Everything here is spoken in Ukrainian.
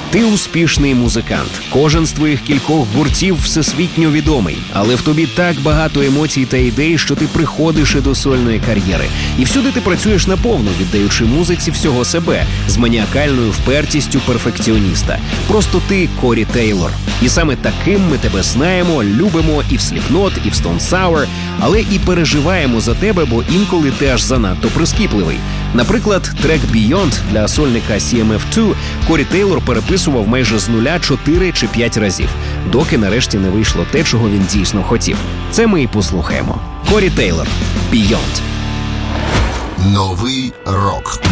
Ти успішний музикант. Кожен з твоїх кількох гуртів всесвітньо відомий. Але в тобі так багато емоцій та ідей, що ти приходиш і до сольної кар'єри. І всюди ти працюєш наповну, віддаючи музиці всього себе, з маніакальною впертістю перфекціоніста. Просто ти Корі Тейлор. І саме таким ми тебе знаємо, любимо і в Slipknot, і в Stone Sour, але і переживаємо за тебе, бо інколи ти аж занадто прискіпливий. Наприклад, трек «Beyond» для сольника CMF2 Корі Тейлор переписував майже з нуля 4 чи 5 разів, доки нарешті не вийшло те, чого він дійсно хотів. Це ми і послухаємо. Корі Тейлор, «Beyond». Новий рок.